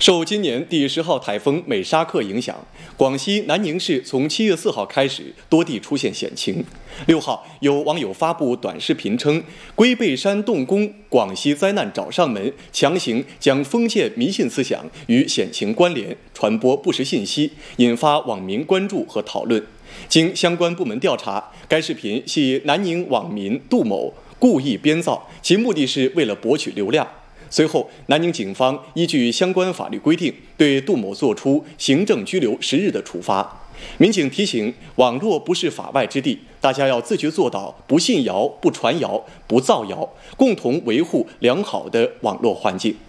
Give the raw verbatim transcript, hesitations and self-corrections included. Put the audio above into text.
受今年第十号台风美沙克影响，广西南宁市从七月四号开始多地出现险情。六号，有网友发布短视频称，龟背山动工，广西灾难找上门，强行将封建迷信思想与险情关联，传播不实信息，引发网民关注和讨论。经相关部门调查，该视频系南宁网民杜某故意编造，其目的是为了博取流量。随后，南宁警方依据相关法律规定，对杜某作出行政拘留十日的处罚。民警提醒，网络不是法外之地，大家要自觉做到不信谣、不传谣、不造谣，共同维护良好的网络环境。